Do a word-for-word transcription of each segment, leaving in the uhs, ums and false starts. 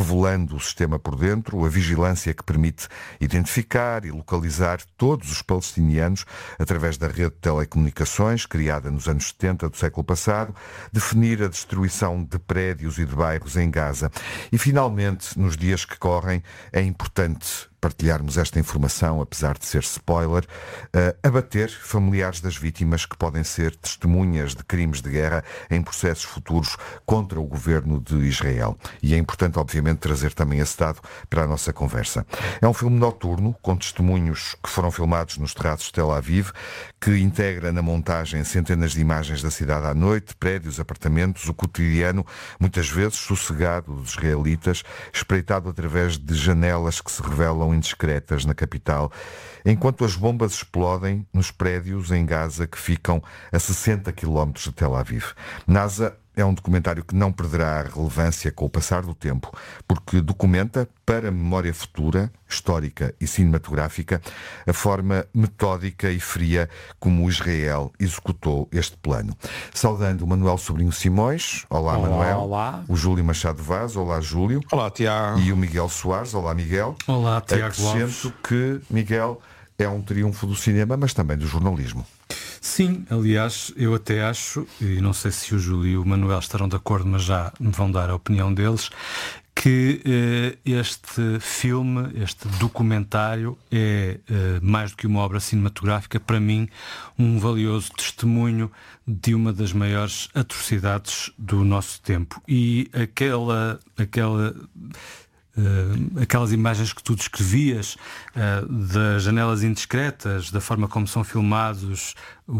revelando o sistema por dentro, a vigilância que permite identificar e localizar todos os palestinianos através da rede de telecomunicações, criada nos anos setenta do século passado, definir a destruição de prédios e de bairros em Gaza. E, finalmente, nos dias que correm, é importante partilharmos esta informação, apesar de ser spoiler, uh, abater familiares das vítimas que podem ser testemunhas de crimes de guerra em processos futuros contra o governo de Israel. E é importante, obviamente, trazer também esse dado para a nossa conversa. É um filme noturno, com testemunhos que foram filmados nos terraços de Tel Aviv, que integra na montagem centenas de imagens da cidade à noite, prédios, apartamentos, o cotidiano, muitas vezes sossegado dos israelitas, espreitado através de janelas que se revelam indiscretas na capital, enquanto as bombas explodem nos prédios em Gaza que ficam a sessenta quilómetros de Tel Aviv. NASA é um documentário que não perderá a relevância com o passar do tempo, porque documenta, para a memória futura, histórica e cinematográfica, a forma metódica e fria como Israel executou este plano. Saudando o Manuel Sobrinho Simões. Olá, olá Manuel. Olá. O Júlio Machado Vaz. Olá, Júlio. Olá, Tiago. E o Miguel Soares. Olá, Miguel. Olá, Tiago. Acrescento que, Miguel, é um triunfo do cinema, mas também do jornalismo. Sim, aliás, eu até acho, e não sei se o Júlio e o Manuel estarão de acordo, mas já me vão dar a opinião deles, que eh, este filme, este documentário é eh, mais do que uma obra cinematográfica, para mim, um valioso testemunho de uma das maiores atrocidades do nosso tempo. E aquela... aquela Uh, aquelas imagens que tu descrevias uh, das janelas indiscretas, da forma como são filmados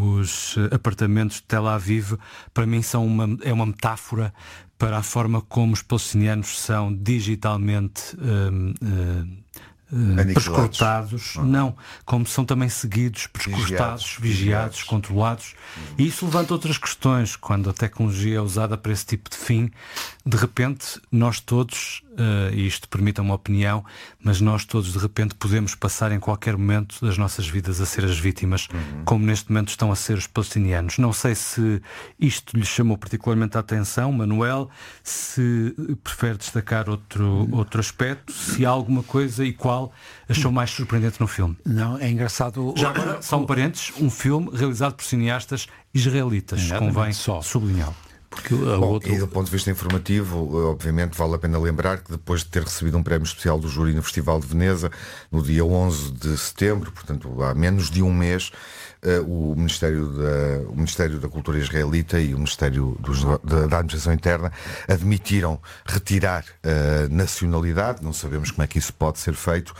os uh, apartamentos de Tel Aviv, para mim são uma, é uma metáfora para a forma como os palestinianos são digitalmente uh, uh, Uh, perscrutados, ah. não, como são também seguidos, perscrutados, vigiados, vigiados controlados. Uhum. E isso levanta outras questões. Quando a tecnologia é usada para esse tipo de fim, de repente nós todos, uh, e isto permite uma opinião, mas nós todos de repente podemos passar em qualquer momento das nossas vidas a ser as vítimas, uhum. como neste momento estão a ser os palestinianos. Não sei se isto lhe chamou particularmente a atenção, Manuel, se prefere destacar outro, uhum. outro aspecto, se há alguma coisa e qual achou mais surpreendente no filme. Não, é engraçado. Já agora, são parentes, um filme realizado por cineastas israelitas, convém só sublinhá-lo. Porque Bom, outro... E do ponto de vista informativo, obviamente vale a pena lembrar que depois de ter recebido um prémio especial do júri no Festival de Veneza, no dia onze de setembro, portanto há menos de um mês, uh, o, Ministério da, o Ministério da Cultura Israelita e o Ministério dos, da, da Administração Interna admitiram retirar a uh, nacionalidade, não sabemos como é que isso pode ser feito,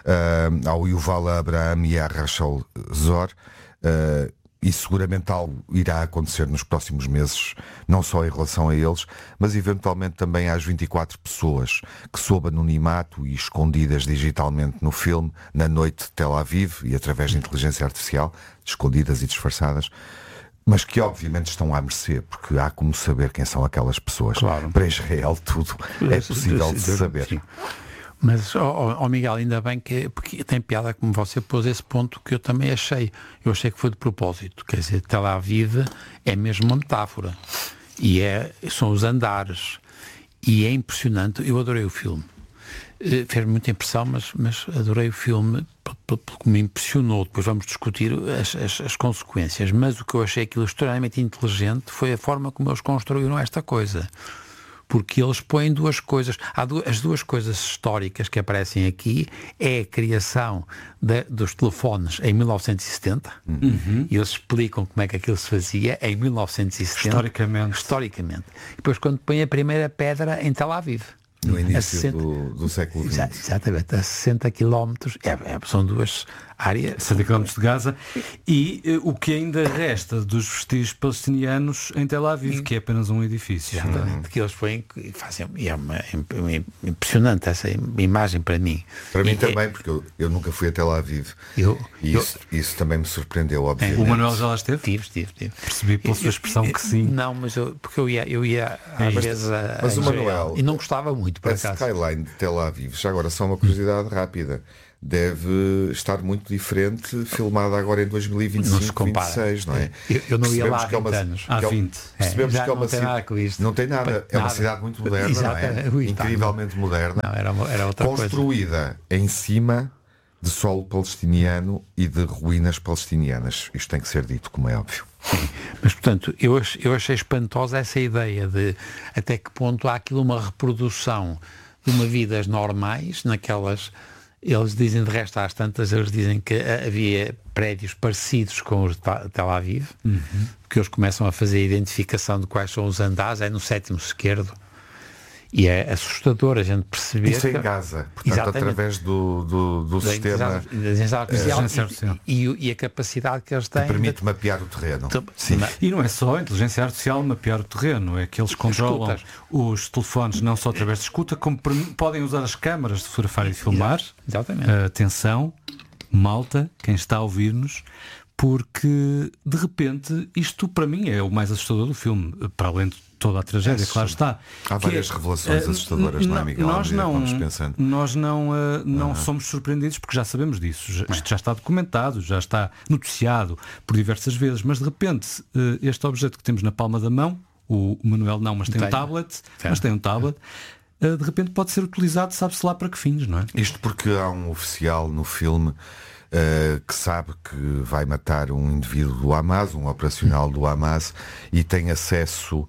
uh, ao Yuval Abraham e à Rachel Zor. Uh, E seguramente algo irá acontecer nos próximos meses, não só em relação a eles, mas eventualmente também às vinte e quatro pessoas que, sob anonimato e escondidas digitalmente no filme, na noite de Tel Aviv e através de inteligência artificial, escondidas e disfarçadas, mas que obviamente estão à mercê, porque há como saber quem são aquelas pessoas. Claro. Para Israel tudo é possível de saber. Sim. Mas, ó oh, oh Miguel, ainda bem que porque tem piada como você pôs esse ponto que eu também achei. Eu achei que foi de propósito. Quer dizer, Tel Aviv é mesmo uma metáfora. E é, são os andares. E é impressionante. Eu adorei o filme. Uh, fez muita impressão, mas, mas adorei o filme porque me impressionou. Depois vamos discutir as, as, as consequências. Mas o que eu achei aquilo extremamente inteligente foi a forma como eles construíram esta coisa. Porque eles põem duas coisas. Há duas, as duas coisas históricas que aparecem aqui é a criação de, dos telefones em mil novecentos e setenta. Uhum. E eles explicam como é que aquilo se fazia em mil novecentos e setenta. Historicamente. Historicamente. E depois quando põe a primeira pedra em Tel Aviv. No início sessenta, do, do século vinte. Exatamente, a sessenta quilómetros. É, é, são duas áreas. sessenta quilómetros de Gaza. E uh, o que ainda resta dos vestígios palestinianos em Tel Aviv, que é apenas um edifício. Exatamente, uhum. que eles põem e fazem. E é uma, é impressionante essa imagem para mim. Para mim e, também, porque eu, eu nunca fui a Tel Aviv. Eu, e isso, eu, isso também me surpreendeu, obviamente. O Manuel já lá esteve? Tive, tive, tive. Percebi pela sua expressão que sim. Não, mas eu, porque eu ia, eu ia às vezes a, mas a o Manuel... e não gostava muito. muito, por A acaso. skyline de Tel Aviv, já agora só uma curiosidade rápida, deve estar muito diferente, filmada agora em dois mil e vinte e cinco, Não se compara. vinte e seis, não é? Eu, eu não ia lá há Percebemos que é vinte uma- anos. Há que é um- vinte. Percebemos É, já que é uma não tem ci- nada com isto. Não tem nada, é uma Nada. cidade muito moderna, Exatamente. não Ui, é? está. Incrivelmente moderna, Não, era, uma- era outra coisa. construída em cima de solo palestiniano e de ruínas palestinianas. Isto tem que ser dito, como é óbvio. Mas, portanto, eu, ach- eu achei espantosa essa ideia de até que ponto há aquilo uma reprodução de uma vidas normais, naquelas... Eles dizem, de resto, às tantas, eles dizem que ah, havia prédios parecidos com os de Ta- Tel Aviv, Uhum. que eles começam a fazer a identificação de quais são os andares, é no sétimo esquerdo. E é assustador a gente perceber Isso é que... em Gaza, portanto, Exatamente. através do, do, do da sistema inteligência- da inteligência artificial inteligência artificial. e, e, e a capacidade que eles têm que permite mapear o terreno. de- Sim. na- E não é só a inteligência artificial mapear o terreno, é que eles controlam Escutas. os telefones não só através de escuta, como permi- podem usar as câmaras de fotografar e de filmar. Exatamente. Uh, atenção, malta, quem está a ouvir-nos, porque de repente isto para mim é o mais assustador do filme, para além de toda a tragédia, É, claro está. há Que várias revelações uh, assustadoras, não é, Miguel? Nós À medida que não, vamos pensando. nós não, uh, não somos surpreendidos porque já sabemos disso. Já- Isto já está documentado, já está noticiado por diversas vezes, mas de repente uh, este objeto que temos na palma da mão, o Manuel não, mas tem, Tem. um tablet, Tem. mas tem um tablet, uh, de repente pode ser utilizado, sabe-se lá para que fins, não é? Isto porque há um oficial no filme eh, que sabe que vai matar um indivíduo do Hamas, um operacional do Hamas, e tem acesso,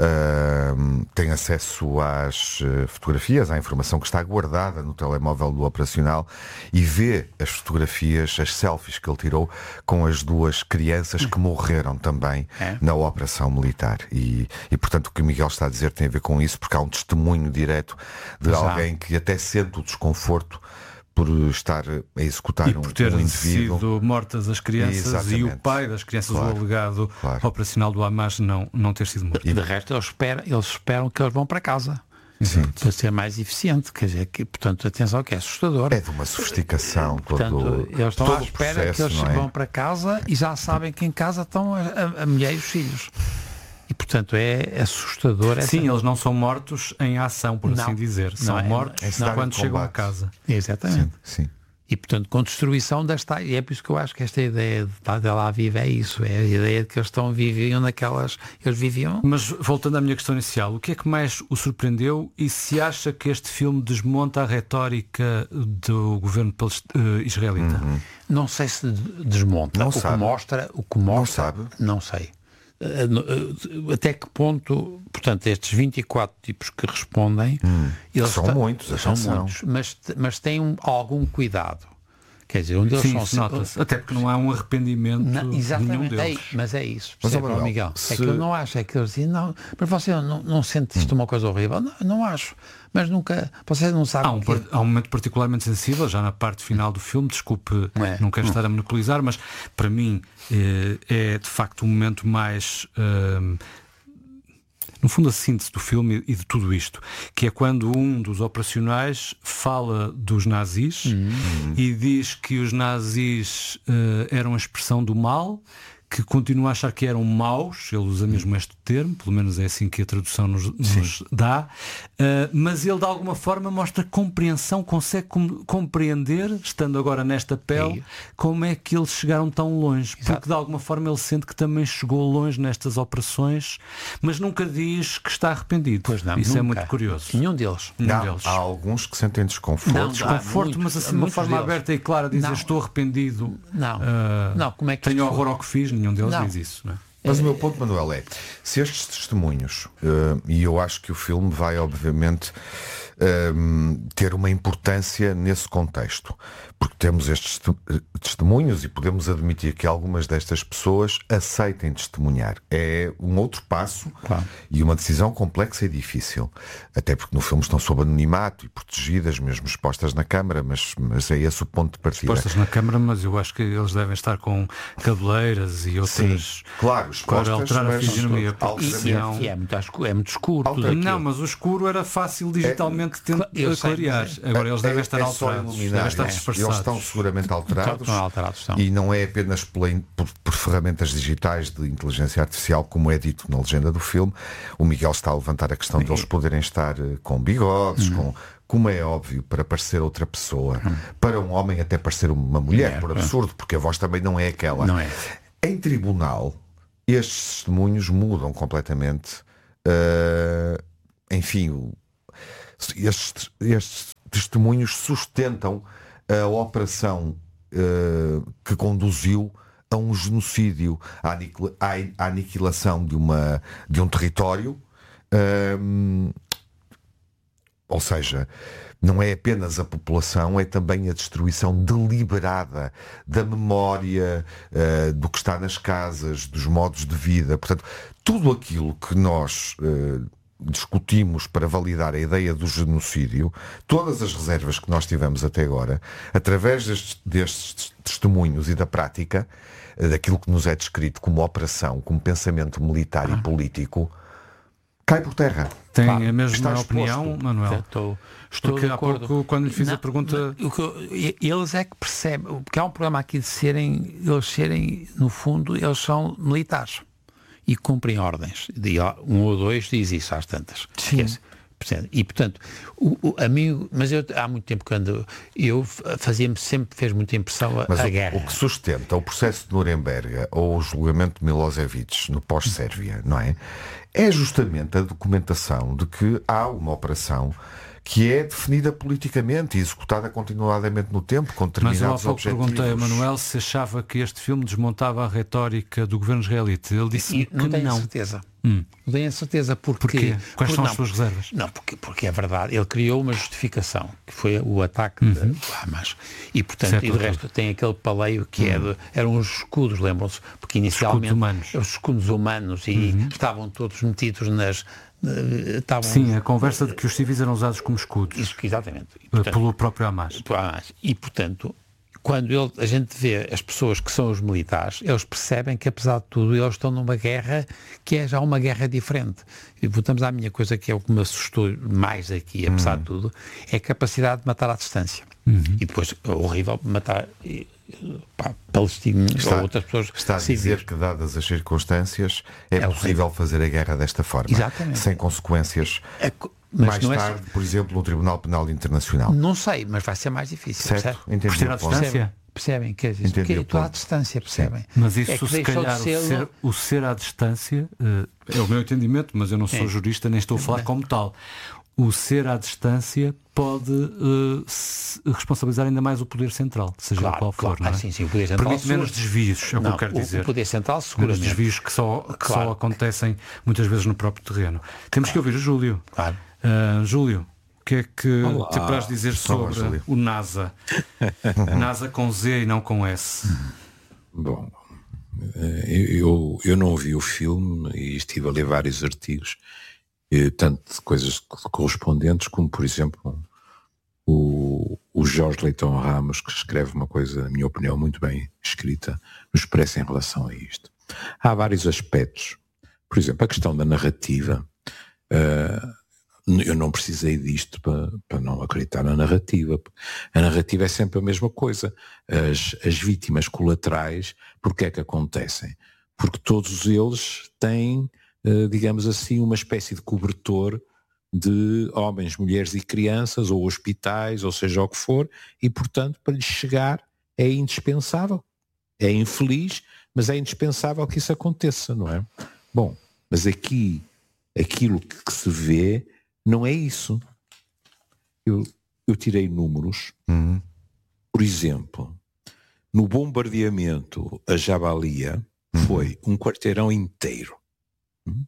eh, tem acesso às eh, fotografias, à informação que está guardada no telemóvel do operacional, e vê as fotografias, as selfies que ele tirou com as duas crianças que morreram também É. na operação militar. E, e portanto o que o Miguel está a dizer tem a ver com isso, porque há um testemunho direto de Mas há. alguém que até sente o desconforto por estar a executar E um, por ter um indivíduo. sido mortas as crianças Exatamente. e o pai das crianças, Claro, o alegado claro. operacional do Hamas, não, não ter sido morto. E de resto eles esperam, eles esperam que eles vão para casa. Sim. Para ser mais eficiente. Quer dizer, que, portanto, atenção que é assustador. É de uma sofisticação todo, Portanto, eles estão todo à o espera processo, que eles não é? vão para casa e já sabem que em casa estão a, a, a mulher e os filhos. E portanto é assustador. essa- Sim, eles não são mortos em ação, por Não. assim dizer. São Não é- mortos é cidade quando de chegam a combate. casa. Exatamente. Sim. E portanto, com destruição desta. E é por isso que eu acho que esta ideia de estar de lá viva é isso. É a ideia de que eles estão, viviam naquelas. Eles viviam. Mas voltando à minha questão inicial, o que é que mais o surpreendeu e se acha que este filme desmonta a retórica do governo palest- eh, israelita? Não sei se desmonta. Não o que sabe. mostra, o que mostra, sabe. não sei. Eh, no- eh, Até que ponto, portanto, estes vinte e quatro tipos que respondem, eles São ta- muitos, são atenção. muitos, mas, mas têm um- algum cuidado. Quer dizer, onde eles Sim, são isso nota-se. Até porque não há um arrependimento Na- de nenhum exatamente, é, deles. mas é isso. Mas, Percebe, ó, Manuel, Miguel? É se- que eu não acho, é que eles dizem, não, mas você não, não sente isto uma coisa horrível? Não, não acho. Mas nunca, você não sabe Há um, que- par- há um momento particularmente sensível, já na parte final do filme, desculpe, É. não quero estar a monopolizar, mas para mim eh, é de facto um momento mais. ehm, no fundo, a síntese do filme e de tudo isto, que é quando um dos operacionais fala dos nazis e diz que os nazis eh, eram a expressão do mal, que continua a achar que eram maus, ele usa mesmo este termo, pelo menos é assim que a tradução nos, nos dá, uh, mas ele de alguma forma mostra compreensão, consegue com- compreender, estando agora nesta pele, Sim. como é que eles chegaram tão longe, Exato. porque de alguma forma ele sente que também chegou longe nestas operações, mas nunca diz que está arrependido. Pois não, Isso é nunca. muito curioso. Nenhum deles. Nenhum Há, deles. há alguns que sentem desconforto. Não, Desconforto, muitos, mas assim de uma muitos forma deles. aberta e clara dizer Não. estou arrependido. Não. ah, Não, como é que tenho isto horror foi? ao que fiz, nenhum deles Não. diz isso, não é? Mas o meu ponto, Manuel, é se estes testemunhos, eh, e eu acho que o filme vai obviamente eh, ter uma importância nesse contexto, porque temos estes te- testemunhos e podemos admitir que algumas destas pessoas aceitem testemunhar. É um outro passo Claro. e uma decisão complexa e difícil, até porque no filme estão sob anonimato e protegidas, mesmo expostas na câmara, mas, mas é esse o ponto de partida. Postas na câmara, mas eu acho que eles devem estar com cabeleiras e Sim, outras claro, para expostas, alterar a mas fisionomia. algo E, que e é, Não. e é muito, escu- é muito escuro. Alter- Tudo aquilo. Não, mas o escuro era fácil digitalmente claramente tento clarear. Agora eles devem estar é alterados, devem estar disfarçados. Eles estão seguramente alterados, estão alterados estão. E não é apenas por, por, por ferramentas digitais de inteligência artificial, como é dito na legenda do filme. O Miguel está a levantar a questão de eles poderem estar com bigodes, hum. com... Como é óbvio, para parecer outra pessoa, hum. para um homem até parecer uma mulher, é, por absurdo, é. porque a voz também não é aquela. Não é. Em tribunal, estes testemunhos mudam completamente. Uh, enfim, estes, estes testemunhos sustentam a operação uh, que conduziu a um genocídio, à, aniquila, à aniquilação de, uma, de um território. Uh, Ou seja, não é apenas a população, é também a destruição deliberada da memória, uh, do que está nas casas, dos modos de vida. Portanto, tudo aquilo que nós uh, discutimos para validar a ideia do genocídio, todas as reservas que nós tivemos até agora, através destes, destes testemunhos e da prática, uh, daquilo que nos é descrito como operação, como pensamento militar e político, cai por terra. Tem claro, a mesma opinião, Manuel? Estou, estou porque de há acordo. pouco, quando lhe fiz não, a pergunta... Não, o que eu, eles é que percebem, porque há um problema aqui de serem, eles serem, no fundo, eles são militares e cumprem ordens. Um ou dois diz isso às tantas. Sim. E portanto, o, o, a mim, mas eu, há muito tempo que ando, eu fazia-me, sempre fez muita impressão a, mas a o, guerra. O que sustenta o processo de Nuremberg ou o julgamento de Milosevic no pós-Sérvia, não é? É justamente a documentação de que há uma operação que é definida politicamente e executada continuadamente no tempo, com determinados objetivos. Mas eu há pouco perguntei a Manuel se achava que este filme desmontava a retórica do governo israelita. Ele disse que não. Tenho não. certeza. Hum. Não tenho a certeza. Porque, Porquê? Quais porque, são não, as suas reservas? Não, porque, porque é verdade. Ele criou uma justificação, que foi o ataque uhum. de Hamas. E, portanto, certo, e de resto tem aquele paleio que uhum. é de, eram os escudos, lembram-se? Porque inicialmente... Escudos humanos. Os escudos humanos. E uhum. estavam todos metidos nas... Estavam... Sim, a conversa de que os civis eram usados como escudos. Isso, exatamente. E, portanto, pelo próprio Hamas. Pelo Hamas. E, portanto, quando ele, a gente vê as pessoas que são os militares, eles percebem que, apesar de tudo, eles estão numa guerra que é já uma guerra diferente. E voltamos à minha coisa, que é o que me assustou mais aqui, apesar uhum. de tudo, é a capacidade de matar à distância. Uhum. E depois, é horrível matar... Pá, palestinos está, ou outras pessoas. Está a dizer que, dadas as circunstâncias, é, é possível fazer a guerra desta forma, exatamente. Sem consequências. É, mas mais tarde, é... por exemplo, no Tribunal Penal Internacional. Não sei, mas vai ser mais difícil. Certo, entendi. Por ser à distância? Percebem? Quer dizer, porque estou à distância, percebem? Sim. Mas isso, é que se calhar, ser... O, ser, o ser à distância, é o meu entendimento, mas eu não sou é. jurista, nem estou a falar como tal. O ser à distância pode uh, responsabilizar ainda mais o poder central, seja claro, qual for. Claro. Não é? Ah, sim, sim, o poder central permite menos desvios, é o que eu quero dizer. O poder central, seguramente. Menos desvios que, só, que claro. só acontecem muitas vezes no próprio terreno. Temos que ouvir o Júlio. Claro. Uh, Júlio, o que é que Olá. te apraz dizer sobre Olá, o NASA? NASA com Z e não com S. Bom, eu, eu não vi o filme e estive a ler vários artigos, tanto de coisas correspondentes como, por exemplo, o, o Jorge Leitão Ramos, que escreve uma coisa, na minha opinião, muito bem escrita no Expresso em relação a isto. Há vários aspectos. Por exemplo, a questão da narrativa. Uh, eu não precisei disto para, para não acreditar na narrativa. A narrativa é sempre a mesma coisa. As, as vítimas colaterais, porque é que acontecem? Porque todos eles têm, uh, digamos assim, uma espécie de cobertor de homens, mulheres e crianças, ou hospitais, ou seja o que for, e portanto para lhes chegar é indispensável. É infeliz, mas é indispensável que isso aconteça, não é? Bom, mas aqui, aquilo que, que se vê não é isso. Eu, eu tirei números. Uhum. Por exemplo, no bombardeamento a Jabalia, uhum. foi um quarteirão inteiro. Uhum.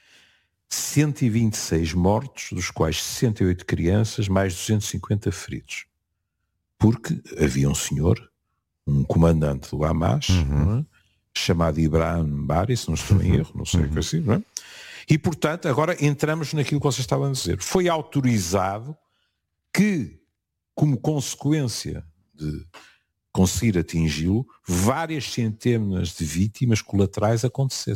cento e vinte e seis mortos, dos quais sessenta e oito crianças, mais duzentos e cinquenta feridos. Porque havia um senhor, um comandante do Hamas, uhum. não é? chamado Ibrahim Bari, se não estou em erro, não sei o uhum. que assim, não é? E, portanto, agora entramos naquilo que vocês estavam a dizer. Foi autorizado que, como consequência de conseguir atingi-lo, várias centenas de vítimas colaterais acontecessem.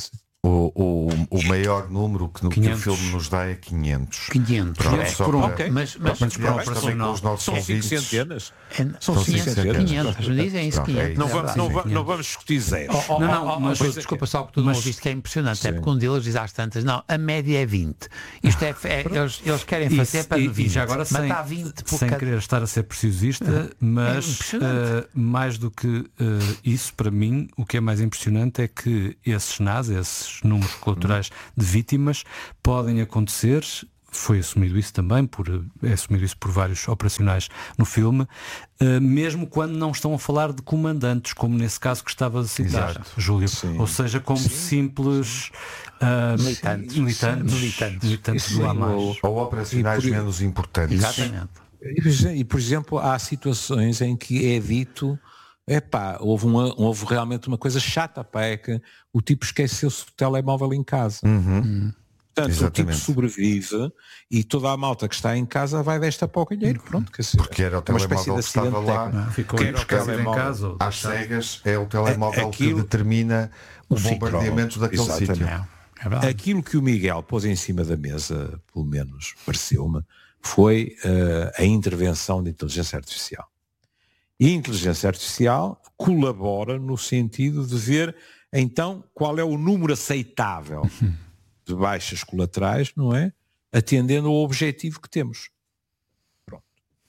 O, o, o maior número que, no, que o quinhentos. filme nos dá é quinhentos. quinhentos. Pronto, É, só por um- para- ok, mas, mas, Mas para um também operacional. com os nossos São cinco ouvintes. centenas. é, São são cinco quinhentos, centenas. quinhentos, dizem isso, Pronto, é quinhentos. isso. Não, é vamos, verdade. não, sim, va- sim. não vamos discutir zeros. Oh, oh, Não, oh, não, oh, mas- pois, desculpa, só porque tu não mas- ouviste que é impressionante. Sim. É porque um deles diz às tantas, não, a média é vinte. Isto é, é eles, eles querem fazer Isso, para e, vinte. e já agora mas sem, está a vinte por sem cada... querer estar a ser preciosista, mas impressionante. eh, mais do que eh, isso, para mim, o que é mais impressionante é que esses N A S, esses números colaterais de vítimas, podem acontecer. Foi assumido isso também, por, é assumido isso por vários operacionais no filme, eh, mesmo quando não estão a falar de comandantes, como nesse caso que estava a citar, Exato. Júlio. Sim. Ou seja, como simples ah, Militantes. militantes, Militantes. militantes Sim, do Hamas. ou- Ou operacionais E por- menos importantes. Exatamente. E, por exe- e, por exemplo, há situações em que é dito, epá, houve, uma, houve realmente uma coisa chata, pá, é que o tipo esqueceu-se do telemóvel em casa. Uhum. Portanto, Exatamente. o tipo sobrevive e toda a malta que está em casa vai desta para o calheiro. Pronto, quer dizer, Porque era o é uma espécie telemóvel de que estava acidente lá. técnico. Ficou Que aí era o esquecido em telemóvel. casa. ou Às deixado. cegas é o telemóvel Aquilo- que determina o Sim, bombardeamento pronto, daquele exatamente. sítio. É, é verdade. Aquilo que o Miguel pôs em cima da mesa, pelo menos pareceu-me, foi eh, a intervenção de inteligência artificial. E a inteligência artificial colabora no sentido de ver, então, qual é o número aceitável de baixas colaterais, não é? Atendendo ao objetivo que temos. Pronto.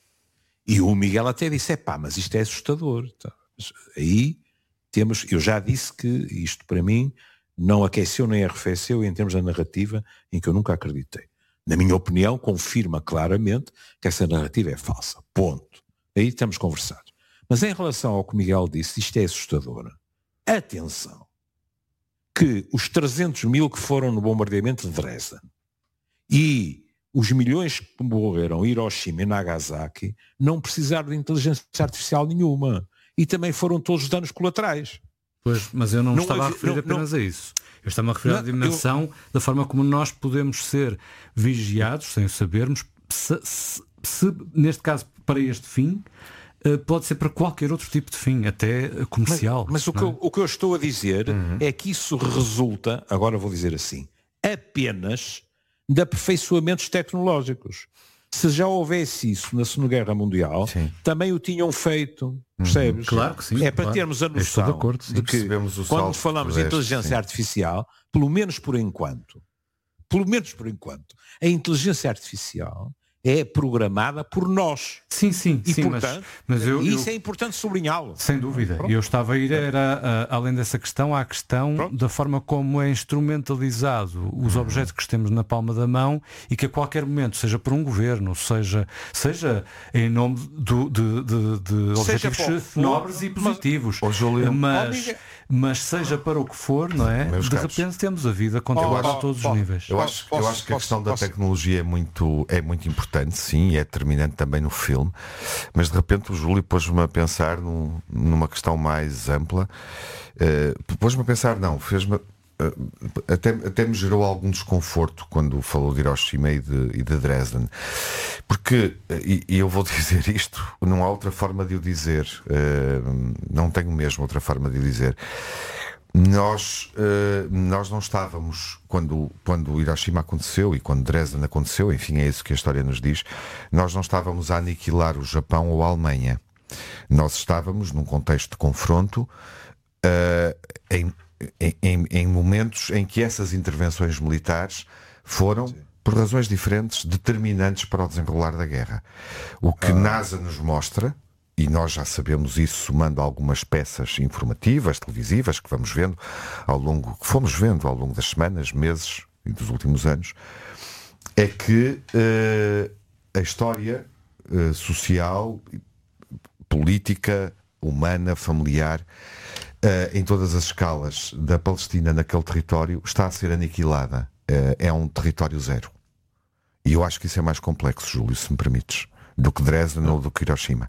E o Miguel até disse, é pá, mas isto é assustador. Tá? Mas aí temos, eu já disse que isto para mim não aqueceu nem arrefeceu em termos da narrativa em que eu nunca acreditei. Na minha opinião, confirma claramente que essa narrativa é falsa. Ponto. Aí estamos conversados. Mas em relação ao que o Miguel disse, isto é assustador. Atenção, que os trezentos mil que foram no bombardeamento de Dresden e os milhões que morreram em Hiroshima e Nagasaki não precisaram de inteligência artificial nenhuma. E também foram todos os danos colaterais. Pois, mas eu não, Não estava a havia- referir não- apenas a isso. Eu estava a referir à Não, dimensão da forma como nós podemos ser vigiados, sem o sabermos, se, se- se, neste caso para este fim, eh, pode ser para qualquer outro tipo de fim, até eh, comercial. Mas, mas o, que não é? eu, o que eu estou a dizer é que isso resulta, agora vou dizer assim, apenas de aperfeiçoamentos tecnológicos. Se já houvesse isso na Segunda Guerra Mundial, Sim. também o tinham feito, percebes? Claro que sim, É para claro. termos a Eu estou noção de acordo, sim. de que Percebemos o quando salto falamos que de deste, inteligência sim. artificial, pelo menos por enquanto, pelo menos por enquanto, a inteligência artificial é programada por nós. Sim, sim, E, sim, mas, portanto, mas eu, isso eu- é importante sublinhá-lo. sem dúvida. E eu estava a ir, era, ah, além dessa questão, à questão Pronto. da forma como é instrumentalizado os objetos que temos na palma da mão e que a qualquer momento, seja por um governo, seja, seja em nome do, de, de, de Seja objetivos para o que for, nobres e mas- positivos, Ó, Júlio, mas, Ó, Miguel. mas seja para o que for, não é? Meus De caros. repente temos a vida controlada Ó, a todos ó, os níveis. Eu acho, eu Posso- acho que a posso- questão da posso- tecnologia é muito, é muito importante, sim, e é determinante também no filme, mas de repente o Júlio pôs-me a pensar num- numa questão mais ampla. Uh, pôs-me a pensar, não, fez-me. uh, até, até me gerou algum desconforto quando falou de Hiroshima e de, e de Dresden. Porque, e, e eu vou dizer isto, não há outra forma de o dizer, uh, não tenho mesmo outra forma de o dizer. Nós, uh, nós não estávamos, quando, quando Hiroshima aconteceu e quando Dresden aconteceu, enfim, é isso que a história nos diz, nós não estávamos a aniquilar o Japão ou a Alemanha. Nós estávamos num contexto de confronto uh, em, em, em momentos em que essas intervenções militares foram, Sim. por razões diferentes, determinantes para o desenrolar da guerra. O que ah. NASA nos mostra, e nós já sabemos isso somando algumas peças informativas, televisivas, que vamos vendo ao longo, que fomos vendo ao longo das semanas, meses e dos últimos anos, é que uh, a história uh, social, política, humana, familiar, uh, em todas as escalas da Palestina naquele território, está a ser aniquilada. Uh, é um território zero. E eu acho que isso é mais complexo, Júlio, se me permites, do que Dresden ou do que Hiroshima.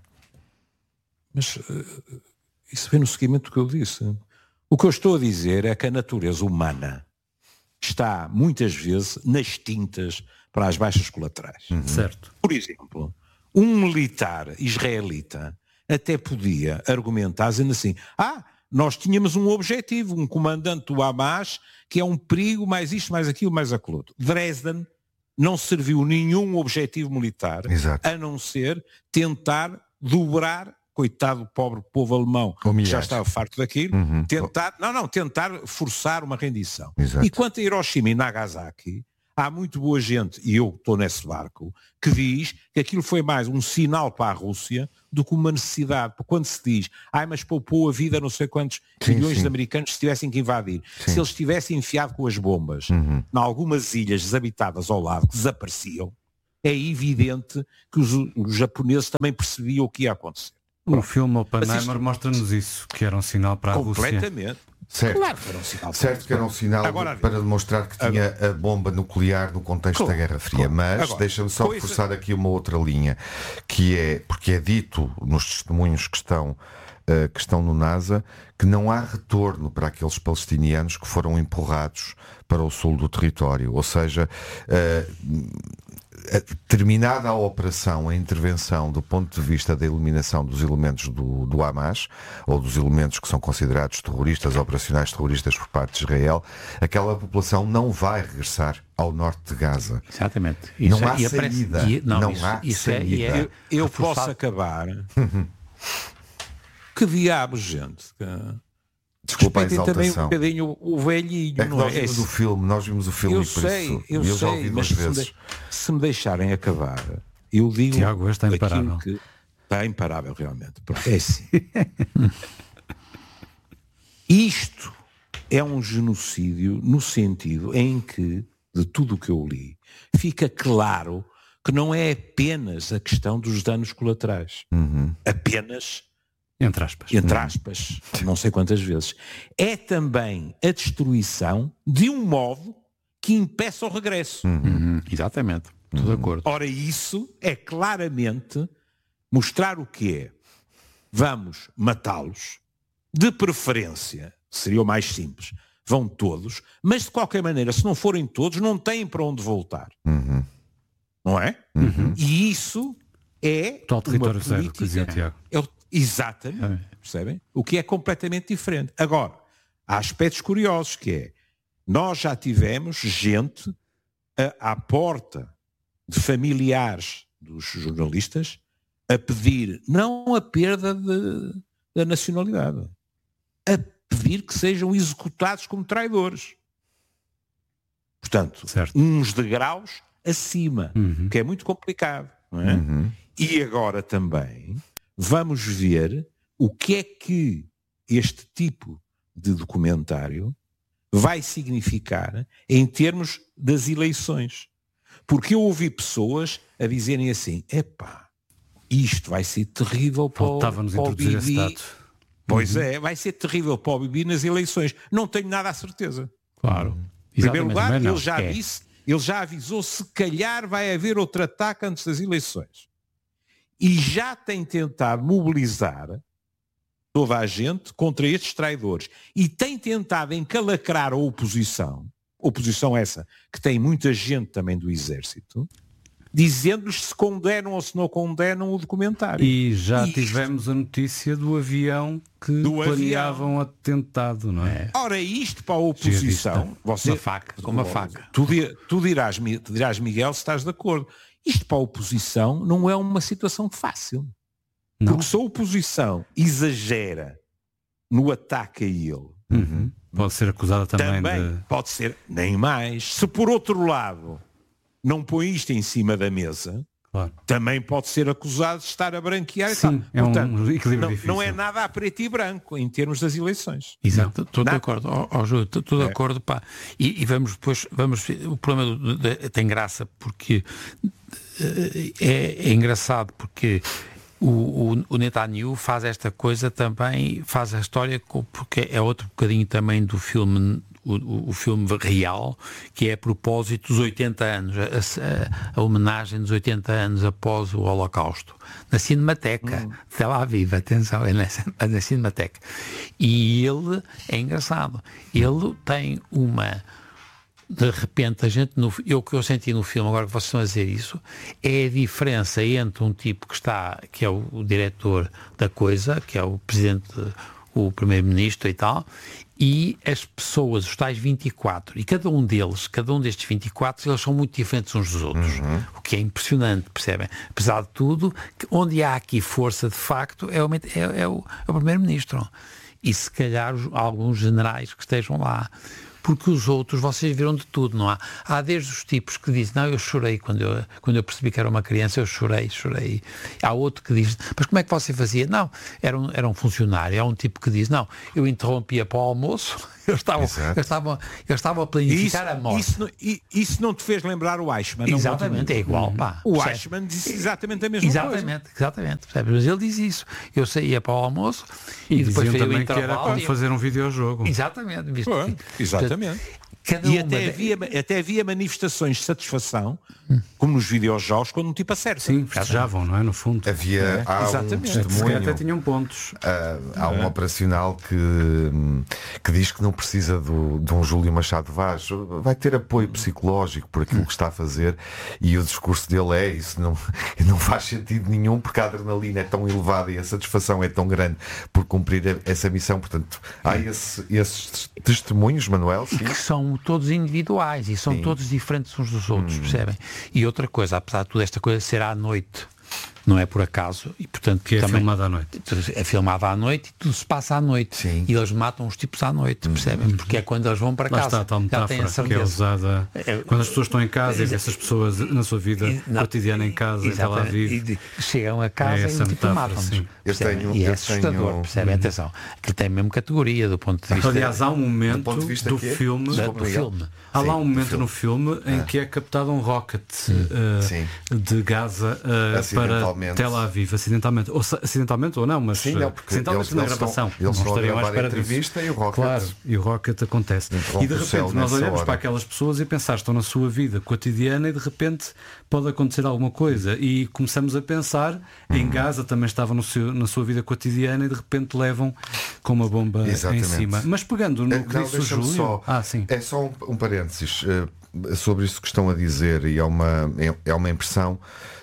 Mas uh, isso vem no seguimento do que eu disse. O que eu estou a dizer é que a natureza humana está, muitas vezes, nas tintas para as baixas colaterais. Uhum. Certo. Por exemplo, um militar israelita até podia argumentar dizendo assim, ah, nós tínhamos um objetivo, um comandante do Hamas, que é um perigo, mais isto, mais aquilo, mais aquilo outro. Dresden não serviu nenhum objetivo militar, Exato. a não ser tentar dobrar, coitado do pobre povo alemão, que já estava farto daquilo, uhum. tentar, não, não, tentar forçar uma rendição. Exato. E quanto a Hiroshima e Nagasaki, há muito boa gente, e eu estou nesse barco, que diz que aquilo foi mais um sinal para a Rússia do que uma necessidade. Porque quando se diz, ai, mas poupou a vida não sei quantos sim, milhões sim. de americanos se tivessem que invadir. Sim. Se eles tivessem enfiado com as bombas uhum. em algumas ilhas desabitadas ao lado, que desapareciam, é evidente que os, os japoneses também percebiam o que ia acontecer. O filme Oppenheimer isto... mostra-nos isso, que era um sinal para a Rússia. Completamente. Certo, claro que era um sinal, certo que era um sinal agora, para demonstrar que tinha agora, a bomba nuclear no contexto claro, da Guerra Fria. Claro, mas deixa-me só coisa... reforçar aqui uma outra linha, que é, porque é dito nos testemunhos que estão, uh, que estão no NASA, que não há retorno para aqueles palestinianos que foram empurrados para o sul do território. Ou seja, uh, terminada a operação, a intervenção do ponto de vista da eliminação dos elementos do, do Hamas, ou dos elementos que são considerados terroristas, operacionais terroristas por parte de Israel, aquela população não vai regressar ao norte de Gaza. Exatamente. Isso não é, há saída. Aparece, não, não isso, há isso saída. É, é eu eu posso acabar. Que diabo, gente. Que... Desculpa a exaltação. Também um bocadinho o velhinho. É que não nós é? vimos o filme, nós vimos o filme eu e por sei, isso eu, eu sei, já ouvi mas duas se vezes. me, de, se me deixarem acabar, eu digo Tiago, este está imparável. Que está imparável realmente. Porque é assim. Isto é um genocídio no sentido em que, de tudo o que eu li, fica claro que não é apenas a questão dos danos colaterais. Uhum. Apenas... Entre aspas. Entre aspas, não sei quantas vezes. É também a destruição de um modo que impeça o regresso. Uhum. Exatamente. Estou uhum. de acordo. Ora, isso é claramente mostrar o que é. Vamos matá-los, de preferência, seria o mais simples, vão todos, mas de qualquer maneira, se não forem todos, não têm para onde voltar. Uhum. Não é? Uhum. E isso é total território uma zero, política... que dizia Tiago. É o... Exatamente, é. Percebem? O que é completamente diferente. Agora, há aspectos curiosos, que é, nós já tivemos gente a, à porta de familiares dos jornalistas a pedir não a perda de, da nacionalidade, a pedir que sejam executados como traidores. Portanto, certo. uns degraus acima, uhum. que é muito complicado. Não é? Uhum. E agora também vamos ver o que é que este tipo de documentário vai significar em termos das eleições. Porque eu ouvi pessoas a dizerem assim, epá, isto vai ser terrível para o, para o B B. Pois uhum. é, vai ser terrível para o B B nas eleições. Não tenho nada a certeza. Claro. Em primeiro lugar, ele já é. disse, ele já avisou, se calhar vai haver outro ataque antes das eleições. E já tem tentado mobilizar toda a gente contra estes traidores. E tem tentado encalacrar a oposição, oposição essa, que tem muita gente também do exército, dizendo-lhes se condenam ou se não condenam o documentário. E já Isto... tivemos a notícia do avião que do planeavam avião. atentado, não é? Ora, isto para a oposição... Você, uma faca, com uma faca. Tu, tu, dirás, tu dirás, Miguel, se estás de acordo. Isto para a oposição não é uma situação fácil. Não. Porque se a oposição exagera no ataque a ele... Uhum. Pode ser acusada também, também de... pode ser, nem mais. Se por outro lado não põe isto em cima da mesa, claro. também pode ser acusado de estar a branquear. Sim, e tal. Portanto, é um equilíbrio não, difícil. não é nada a preto e branco em termos das eleições. Exato, estou de acordo. Oh, oh, Júlio, estou de é. acordo. Pá. E, e vamos depois, vamos, o problema do, de, tem graça porque é, é engraçado porque o, o, o Netanyahu faz esta coisa também, faz a história porque é outro bocadinho também do filme. O, o filme real, que é a propósito dos oitenta anos, a, a, a homenagem dos oitenta anos após o Holocausto, na Cinemateca hum. de Tel Aviv, atenção, é na, na Cinemateca. E ele, é engraçado, ele tem uma, de repente, a gente, no, eu que eu senti no filme, agora que vocês estão a dizer isso, é a diferença entre um tipo que está, que é o, o diretor da coisa, que é o presidente... o primeiro-ministro e tal, e as pessoas, os tais vinte e quatro, e cada um deles, cada um destes vinte e quatro, eles são muito diferentes uns dos outros, uhum. o que é impressionante, percebem? Apesar de tudo, que onde há aqui força de facto é o, é, é o, é o primeiro-ministro, e se calhar os, alguns generais que estejam lá. Porque os outros, vocês viram de tudo, não há? Há desde os tipos que dizem, não, eu chorei quando eu, quando eu percebi que era uma criança, eu chorei, chorei. Há outro que diz, mas como é que você fazia? Não, era um, era um funcionário. Há um tipo que diz, não, eu interrompia para o almoço, eu estava, eu estava, eu estava a planificar isso, a morte. Isso, isso não te fez lembrar o Eichmann? Exatamente, é igual, pá. O Eichmann disse exatamente a mesma exatamente, coisa. Exatamente, exatamente. Mas ele diz isso. Eu saía para o almoço e, e depois também o que era como fazer um videojogo. Exatamente. Visto, Pô, exatamente. Cada e uma até, de... havia, até havia manifestações de satisfação, hum. como nos videojogos, quando um tipo acerta. Sim, festejavam, não é? No fundo. Havia é, há exatamente. um testemunho. Até tinham pontos. Uh, há um é. operacional que, que diz que não precisa do, de um Júlio Machado Vaz. Vai ter apoio psicológico por aquilo que está a fazer, e o discurso dele é isso não, não faz sentido nenhum, porque a adrenalina é tão elevada e a satisfação é tão grande por cumprir essa missão. Portanto, há esse, esses testemunhos, Manuel, sim. Que são todos individuais e são sim. todos diferentes uns dos outros, hum. percebem? E outra coisa, apesar de tudo, esta coisa ser à noite, não é por acaso, e portanto que é também, filmada à noite. É filmada à noite e tudo se passa à noite. Sim. E eles matam os tipos à noite, percebem? Uhum. Porque é quando eles vão para Lá casa. Está a tal metáfora que é usada é, quando as pessoas estão em casa e essas pessoas na sua vida e, não, cotidiana em casa, em Tel Aviv, e chegam a casa é e tipo, matam-nos. E é assustador, tenho... percebem? Uhum. Atenção, que tem mesmo categoria do ponto de vista. Aliás, há um momento do, do, do filme, da, do filme. Há sim, lá um momento filme. no filme em ah. que é captado um rocket uh, de Gaza uh, para Tel Aviv. Acidentalmente, ou acidentalmente ou não, mas sim, não, porque acidentalmente eles, na gravação. Estão, eles não estariam à espera entrevista disso. E o rocket, claro, e o rocket acontece. E de repente nós olhamos hora. para aquelas pessoas e pensar, estão na sua vida cotidiana e de repente pode acontecer alguma coisa. E começamos a pensar, hum. em Gaza também estava no seu, na sua vida cotidiana e de repente levam com uma bomba Exatamente. em cima. Mas pegando no é, que disse o Júlio... Só, ah, sim. É só um, um parênteses uh, sobre isso que estão a dizer, e é uma, é, é uma impressão...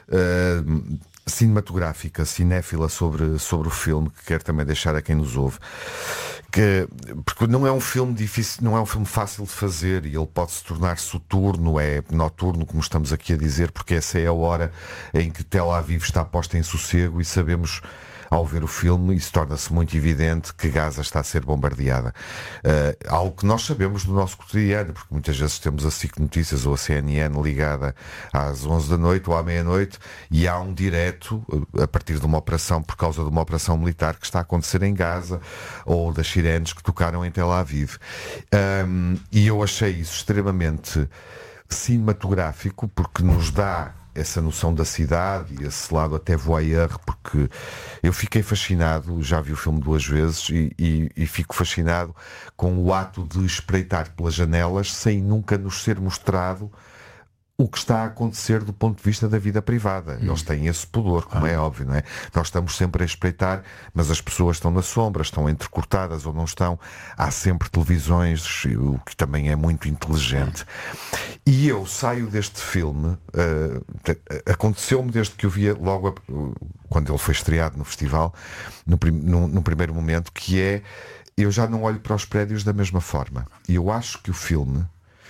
Uh, cinematográfica, cinéfila sobre, sobre o filme, que quero também deixar a quem nos ouve, que, porque não é um filme difícil, não é um filme fácil de fazer, e ele pode se tornar soturno, é noturno, como estamos aqui a dizer, porque essa é a hora em que Tel Aviv está posta em sossego, e sabemos, ao ver o filme, isso torna-se muito evidente que Gaza está a ser bombardeada. Uh, algo que nós sabemos do nosso cotidiano, porque muitas vezes temos a S I C Notícias ou a C N N ligada às onze da noite ou à meia-noite, e há um direto, a partir de uma operação, por causa de uma operação militar que está a acontecer em Gaza, ou das sirenes que tocaram em Tel Aviv. Um, e eu achei isso extremamente cinematográfico, porque nos dá essa noção da cidade e esse lado até voyeur, porque eu fiquei fascinado, já vi o filme duas vezes e, e, e fico fascinado com o ato de espreitar pelas janelas sem nunca nos ser mostrado o que está a acontecer do ponto de vista da vida privada. Hum. Eles têm esse pudor, como ah. é óbvio, não é? Nós estamos sempre a espreitar, mas as pessoas estão na sombra, estão entrecortadas ou não estão. Há sempre televisões, o que também é muito inteligente. E eu saio deste filme, uh, aconteceu-me desde que eu via logo, a, quando ele foi estreado no festival, no, prim, no, no primeiro momento, que é, eu já não olho para os prédios da mesma forma. E eu acho que o filme,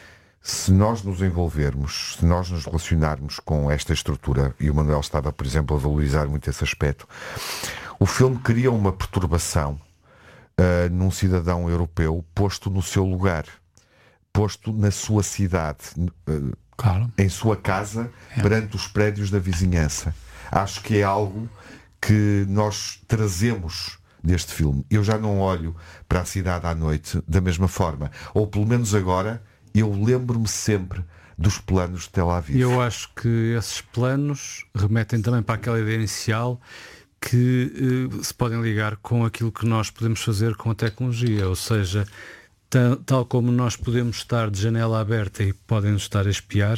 se nós nos envolvermos, se nós nos relacionarmos com esta estrutura, e o Manuel estava, por exemplo, a valorizar muito esse aspecto, o filme cria uma perturbação uh, num cidadão europeu posto no seu lugar, posto na sua cidade, uh, claro. em sua casa, é. perante os prédios da vizinhança. Acho que é algo que nós trazemos deste filme. Eu já não olho para a cidade à noite da mesma forma, ou pelo menos agora eu lembro-me sempre dos planos de Tel Aviv. Eu acho que esses planos remetem também para aquela ideia inicial que eh, se podem ligar com aquilo que nós podemos fazer com a tecnologia, ou seja, tal, tal como nós podemos estar de janela aberta e podem nos estar a espiar,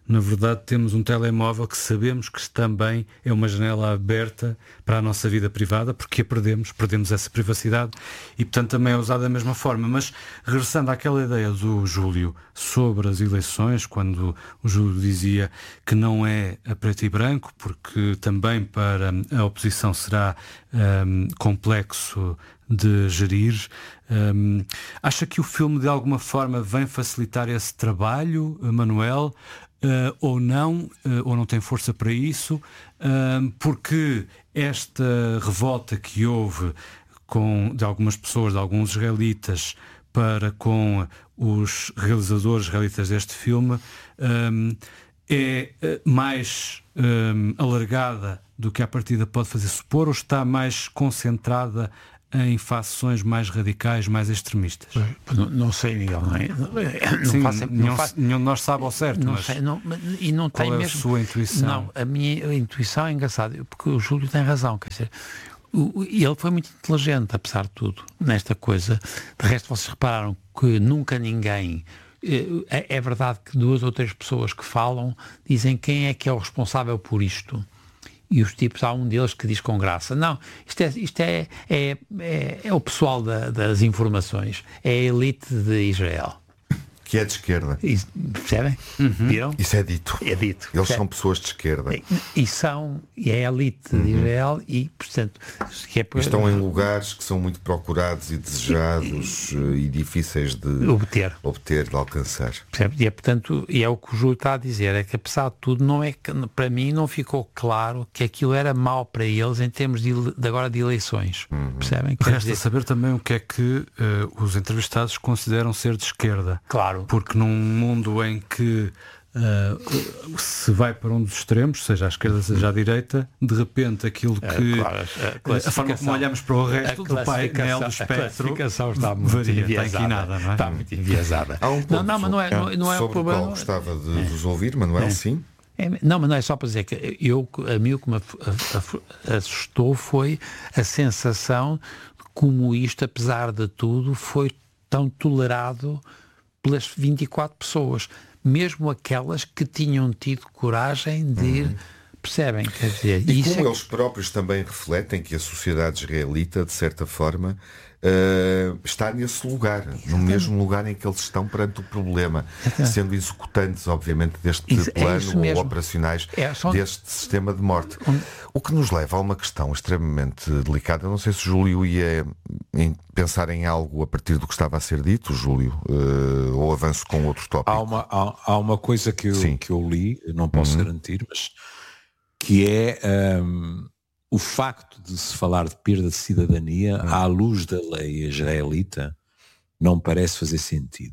Na verdade, temos um telemóvel que sabemos que também é uma janela aberta para a nossa vida privada, porque a perdemos, perdemos essa privacidade e, portanto, também é usada da mesma forma. Mas, regressando àquela ideia do Júlio sobre as eleições, quando o Júlio dizia que não é a preto e branco, porque também para a oposição será um, complexo de gerir, um, acha que o filme de alguma forma vem facilitar esse trabalho, Manuel? Uh, ou não, uh, ou não tem força para isso, uh, porque esta revolta que houve com, de algumas pessoas, de alguns israelitas, para com os realizadores israelitas deste filme, um, é uh, mais um, alargada do que à partida pode fazer supor, ou está mais concentrada em facções mais radicais, mais extremistas? Não, não sei, Miguel, não é? Não Sim, faço, não nenhum, faço, nenhum de nós sabe ao certo, não mas sei, não, e não qual tem é mesmo a sua intuição? Não, a minha intuição é engraçada, porque o Júlio tem razão, quer dizer, o, ele foi muito inteligente, apesar de tudo, nesta coisa. De resto, vocês repararam que nunca ninguém... É, é verdade que duas ou três pessoas que falam dizem quem é que é o responsável por isto. E os tipos, há um deles que diz com graça, não, isto é, isto é, é, é, é o pessoal da, das informações, é a elite de Israel. Que é de esquerda. E, percebem? Uhum. Viram? Isso é dito. É dito. Eles percebe? são pessoas de esquerda. E, e são, e é a elite uhum. de Israel e, portanto... Que é por... Estão em lugares que são muito procurados e desejados e, e difíceis de obter, obter de alcançar. Percebe? E é, portanto, e é o que o Júlio está a dizer, é que apesar de tudo, não é que, para mim não ficou claro que aquilo era mau para eles em termos de, de agora de eleições. Uhum. Percebem? Resta dizer... saber também o que é que uh, os entrevistados consideram ser de esquerda. Claro. Porque num mundo em que uh, se vai para um dos extremos, seja à esquerda, seja à direita, de repente aquilo que uh, claro, a, a forma como olhamos para o resto do painel do espectro está muito varia, enviesada, está enquinada, não é? Está muito enviesada. Há um ponto não, não, mas não é, não, não é sobre o problema. Qual gostava de é. vos ouvir, Manuel, é. sim? É, não, mas não é só para dizer que eu, a mim o que me assustou foi a sensação de como isto, apesar de tudo, foi tão tolerado pelas vinte e quatro pessoas, mesmo aquelas que tinham tido coragem de ir, uhum. percebem? Quer dizer, e isso como é... eles próprios também refletem que a sociedade israelita, de certa forma, uh, está nesse lugar, Exatamente. no mesmo lugar em que eles estão perante o problema, Exatamente. sendo executantes, obviamente, deste isso, plano é ou operacionais é, só... deste sistema de morte. Um... O que nos leva a uma questão extremamente delicada. Eu não sei se o Júlio ia em pensar em algo a partir do que estava a ser dito, Júlio, uh, ou avanço com outro tópico. Há uma, há, há uma coisa que eu, que eu li, não posso uhum. garantir, mas que é um, o facto de se falar de perda de cidadania uhum. à luz da lei israelita não parece fazer sentido,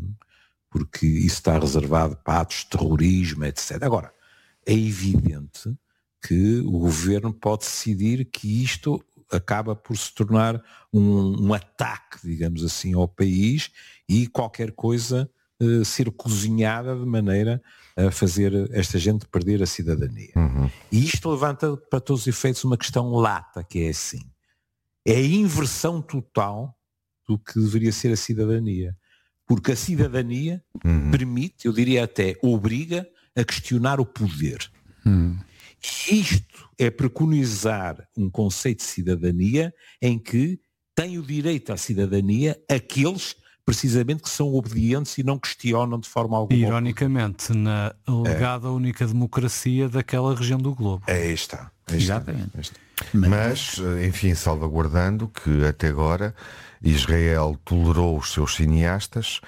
porque isso está reservado para atos de terrorismo, etcétera. Agora, é evidente que o governo pode decidir que isto acaba por se tornar um, um ataque, digamos assim, ao país e qualquer coisa uh, ser cozinhada de maneira a fazer esta gente perder a cidadania. Uhum. E isto levanta para todos os efeitos uma questão lata, que é assim. É a inversão total do que deveria ser a cidadania. Porque a cidadania uhum. permite, eu diria até, obriga a questionar o poder. Uhum. Isto é preconizar um conceito de cidadania em que tem o direito à cidadania aqueles precisamente que são obedientes e não questionam de forma alguma. Ironicamente, na alegada é. única democracia daquela região do globo. Aí está. Aí está. Exatamente. Aí está. Mas, enfim, salvaguardando que até agora Israel tolerou os seus cineastas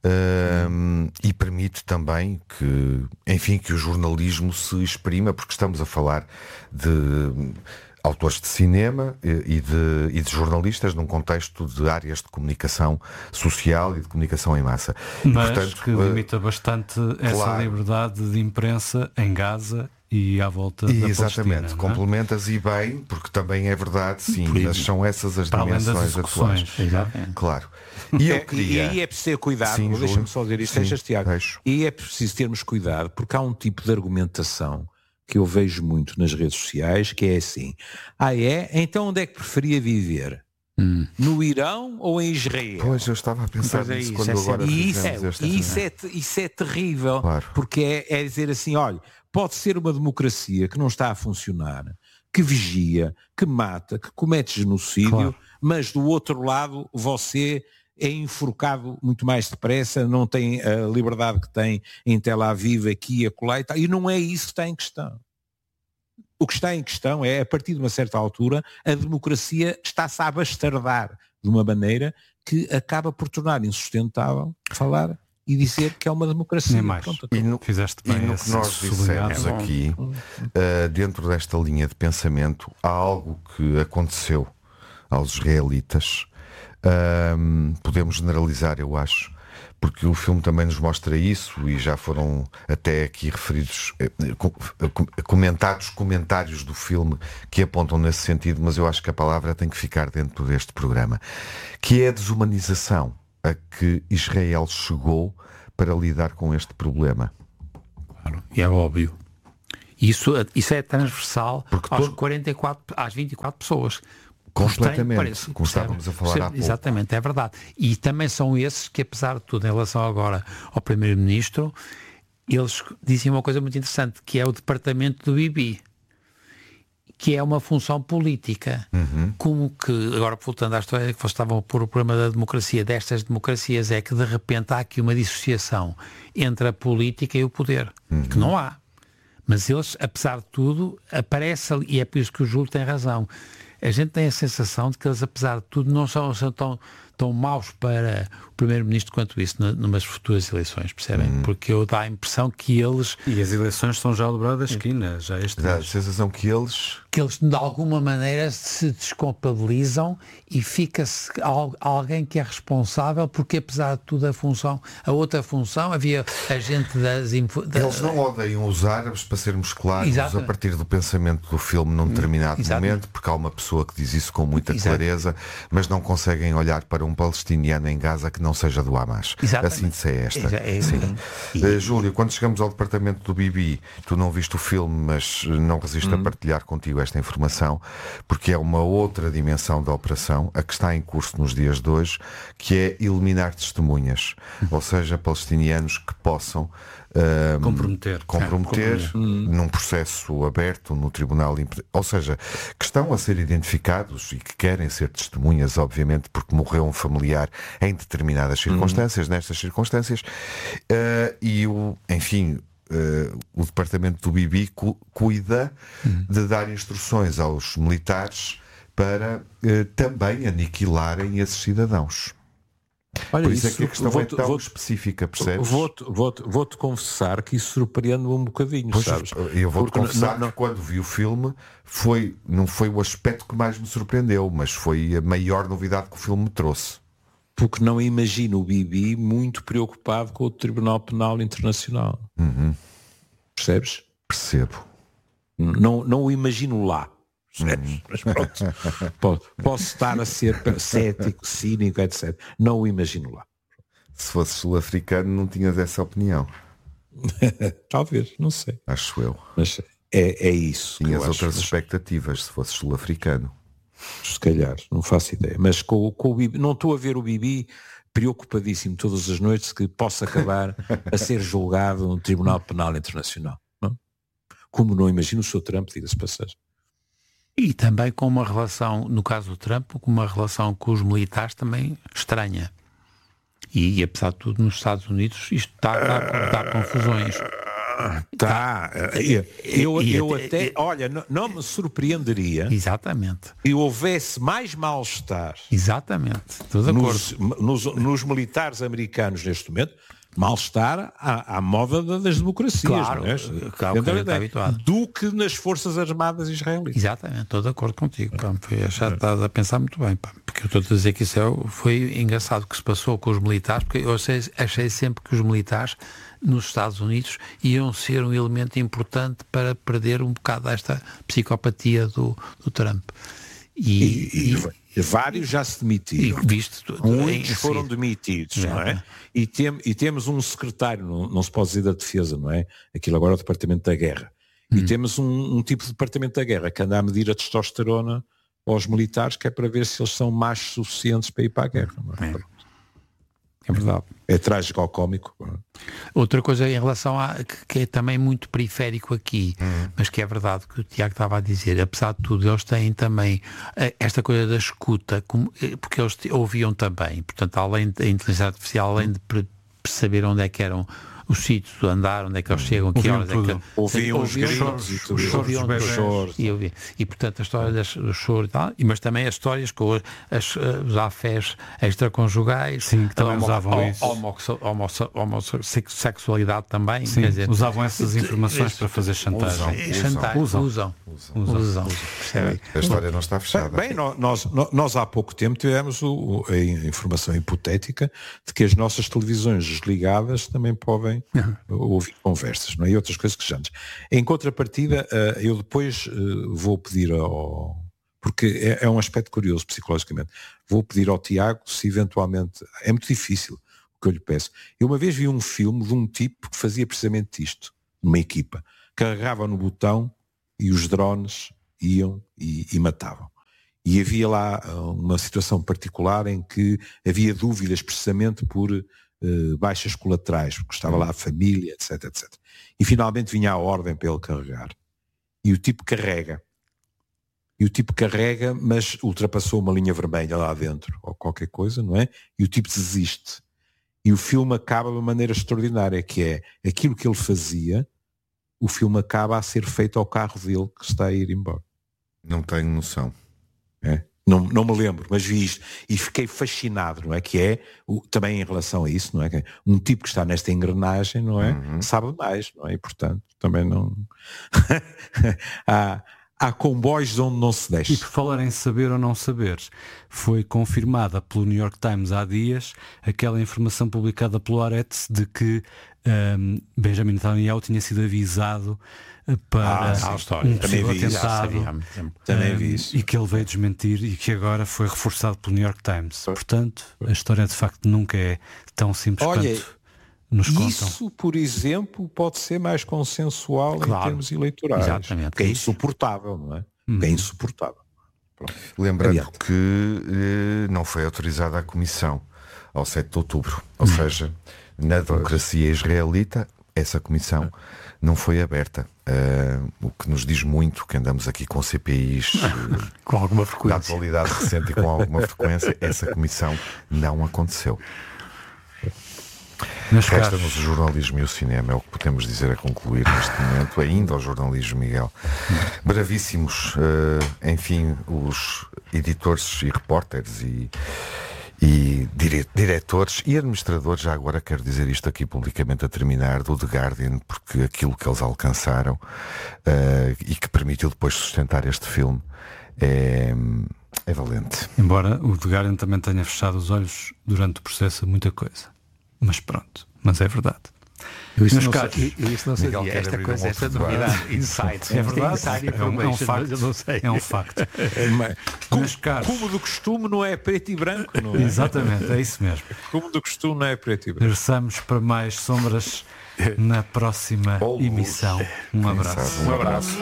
um, e permite também que, enfim, que o jornalismo se exprima, porque estamos a falar de autores de cinema e de, e de jornalistas num contexto de áreas de comunicação social e de comunicação em massa. Mas e, portanto, que limita bastante essa claro. liberdade de imprensa em Gaza e à volta e da exatamente, Palestina, complementas e bem, porque também é verdade, sim, mas são essas as dimensões atuais. Claro. E, eu queria... e aí é preciso ter cuidado, sim, deixa-me só dizer isto, deixas, Tiago. Deixo. E aí é preciso termos cuidado, porque há um tipo de argumentação que eu vejo muito nas redes sociais, que é assim, ah é? Então onde é que preferia viver? Hum. No Irão ou em Israel? Pois, eu estava a pensar é nisso isso, quando é agora e isso, é, este isso, é, isso é terrível, claro. Porque é, é dizer assim, olha, pode ser uma democracia que não está a funcionar, que vigia, que mata, que comete genocídio, claro. Mas do outro lado você é enforcado muito mais depressa, não tem a liberdade que tem em Tel Aviv, aqui e acolá e tal, e não é isso que está em questão. O que está em questão é, a partir de uma certa altura, a democracia está-se a abastardar de uma maneira que acaba por tornar insustentável falar e dizer que é uma democracia. Nem mais. Pronto, e no, Fizeste bem e no que nós dissemos aqui, uh, dentro desta linha de pensamento, há algo que aconteceu aos israelitas. Uh, podemos generalizar, eu acho, porque o filme também nos mostra isso e já foram até aqui referidos, comentados comentários do filme que apontam nesse sentido, mas eu acho que a palavra tem que ficar dentro deste programa, que é a desumanização a que Israel chegou para lidar com este problema. Claro, e é óbvio. Isso, isso é transversal porque aos todo... quarenta e quatro, às vinte e quatro pessoas. Completamente, parece, como estávamos a falar percebe, há pouco. Exatamente, é verdade. E também são esses que, apesar de tudo, em relação agora ao Primeiro-Ministro, eles dizem uma coisa muito interessante, que é o departamento do Bibi, que é uma função política. Uhum. Como que, agora voltando à história que vocês estavam a pôr o problema da democracia, destas democracias, é que de repente há aqui uma dissociação entre a política e o poder, uhum. que não há. Mas eles, apesar de tudo, aparece ali, e é por isso que o Júlio tem razão. A gente tem a sensação de que eles, apesar de tudo, não são, são tão, tão maus para o Primeiro-Ministro quanto isso numas futuras eleições, percebem? Hum. Porque eu dá a impressão que eles... E as eleições estão já dobradas da esquina, já este Dá a sensação que eles... que eles, de alguma maneira, se desculpabilizam e fica-se alguém que é responsável, porque, apesar de tudo, a função, a outra função, havia a gente das... Da... Eles não odeiam os árabes, para sermos claros, Exato. a partir do pensamento do filme num determinado Exato. momento, porque há uma pessoa que diz isso com muita Exato. clareza, mas não conseguem olhar para um palestiniano em Gaza que não seja do Hamas. Exatamente. A síntese é esta. É, é, Sim. E... Uh, Júlio, quando chegamos ao departamento do Bibi, tu não viste o filme, mas não resiste hum. a partilhar contigo esta informação, porque é uma outra dimensão da operação, a que está em curso nos dias de hoje, que é eliminar testemunhas, ou seja, palestinianos que possam uh, comprometer, comprometer é, num processo aberto no tribunal, ou seja, que estão a ser identificados e que querem ser testemunhas, obviamente, porque morreu um familiar em determinadas circunstâncias, uhum. nestas circunstâncias, uh, e o, enfim, Uh, o departamento do Bibi cu- cuida uhum. de dar instruções aos militares para uh, também aniquilarem esses cidadãos. Olha, Por isso, isso é que a questão vou-te, é tão vou-te, específica, percebes? Vou-te, vou-te, vou-te confessar que isso surpreende-me um bocadinho, pois, sabes? Eu vou-te Porque confessar não, não... que quando vi o filme foi, não foi o aspecto que mais me surpreendeu, mas foi a maior novidade que o filme me trouxe. Porque não imagino o Bibi muito preocupado com o Tribunal Penal Internacional. Uhum. Percebes? Percebo. Não, não o imagino lá. Percebes? Uhum. Mas pronto. Posso estar a ser cético, cínico, etcétera. Não o imagino lá. Se fosses sul-africano não tinhas essa opinião. Talvez, não sei. Acho eu. Mas é, é isso. Tinhas que eu outras acho. expectativas se fosses sul-africano. Se calhar, não faço ideia. Mas com, com o Bibi, não estou a ver o Bibi preocupadíssimo todas as noites que possa acabar a ser julgado no Tribunal Penal Internacional. Não? Como não imagino o seu Trump, diga-se passagem. E também com uma relação, no caso do Trump, com uma relação com os militares também estranha. E, e apesar de tudo, nos Estados Unidos isto está a dar, dar confusões. Tá, eu, eu, eu até, olha, não, não me surpreenderia exatamente que houvesse mais mal-estar exatamente, estou de acordo. Nos, nos, nos militares americanos neste momento, mal-estar à, à moda das democracias, claro, não é? Claro, que está habituado. Do que nas Forças Armadas israelitas. Exatamente, estou de acordo contigo, pá, já estás a pensar muito bem, pá, porque eu estou a dizer que isso é, foi engraçado o que se passou com os militares, porque eu achei, achei sempre que os militares nos Estados Unidos iam ser um elemento importante para perder um bocado desta psicopatia do, do Trump. E, e, e, e vários já se demitiram. E, visto, Muitos em, foram demitidos, é, não é? E, tem, e temos um secretário, não, não se pode dizer da defesa, não é? Aquilo agora é o Departamento da Guerra. Hum. E temos um, um tipo de Departamento da Guerra que anda a medir a testosterona aos militares, que é para ver se eles são machos suficientes para ir para a guerra. Não é? É. É verdade. É trágico ou cómico. Outra coisa em relação a que, que é também muito periférico aqui, uhum. mas que é verdade que o Tiago estava a dizer, apesar de tudo, eles têm também esta coisa da escuta, como, porque eles ouviam também, portanto, além da inteligência artificial, além de saber onde é que eram os sítios de andar, onde é que eles chegam, que horas é que ouviam os gritos e tudo, os e, e portanto a história das, do choro e tal, mas também as histórias com as, os afés extraconjugais, sim, que também homo, usavam isso, homossexualidade também, sim, quer dizer, usavam essas informações isso, para fazer chantagem. Chantagem. Usam. Usam. Usam. Usam. Usam. Usam. A história não está fechada. Bem, nós, nós há pouco tempo tivemos o, a informação hipotética de que as nossas televisões desligadas também podem ouvir conversas, não é? E outras coisas que já antes. Em contrapartida, eu depois vou pedir ao... Porque é um aspecto curioso psicologicamente. Vou pedir ao Tiago se eventualmente... É muito difícil o que eu lhe peço. Eu uma vez vi um filme de um tipo que fazia precisamente isto. Uma equipa. Carregava no botão e os drones iam e, e matavam. E havia lá uma situação particular em que havia dúvidas precisamente por... baixas colaterais, porque estava lá a família, etc, etcétera. E finalmente vinha a ordem para ele carregar. E o tipo carrega. E o tipo carrega, mas ultrapassou uma linha vermelha lá dentro, ou qualquer coisa, não é? E o tipo desiste. E o filme acaba de uma maneira extraordinária, que é aquilo que ele fazia, o filme acaba a ser feito ao carro dele que está a ir embora. Não tenho noção. É? Não, não me lembro, mas vi isto e fiquei fascinado, não é? Que é, o, também em relação a isso, não é? Que é um tipo que está nesta engrenagem, não é? Uhum. Sabe mais, não é? E portanto, também não... há, há comboios onde não se deixa. E por falar em saber ou não saber, foi confirmada pelo New York Times há dias aquela informação publicada pelo Haaretz de que um, Benjamin Netanyahu tinha sido avisado para ah, um possível atentado, também vi isso. E que ele veio desmentir e que agora foi reforçado pelo New York Times. Portanto, a história de facto nunca é tão simples. Olha, quanto nos contam. Isso, por exemplo, pode ser mais consensual, claro, em termos eleitorais. Exatamente. Porque é insuportável, não é? Hum. É insuportável. Pronto. Lembrando Adiante. que eh, não foi autorizada a comissão ao sete de outubro. Ou hum. seja, na democracia israelita, essa comissão não foi aberta. Uh, o que nos diz muito que andamos aqui com C P Is uh, com alguma frequência, da atualidade recente e com alguma frequência. Essa comissão não aconteceu. Resta-nos o jornalismo e o cinema, é o que podemos dizer a concluir neste momento, ainda ao jornalismo, Miguel. Bravíssimos, uh, enfim, os editores e repórteres e E dire- diretores e administradores, já agora quero dizer isto aqui publicamente a terminar, do The Guardian, porque aquilo que eles alcançaram uh, e que permitiu depois sustentar este filme é, é valente. Embora o The Guardian também tenha fechado os olhos durante o processo a muita coisa. Mas pronto, mas é verdade. Eu isso, não, casos, sei, eu isso não sabia. Esta coisa, esta novidade, insight. É verdade, é um, é um facto. Eu não sei. É um facto. Como, como do costume não é preto e branco, não é? Exatamente, é isso mesmo. Como do costume não é preto e branco. Regressamos para mais sombras na próxima emissão. Um abraço. Um abraço.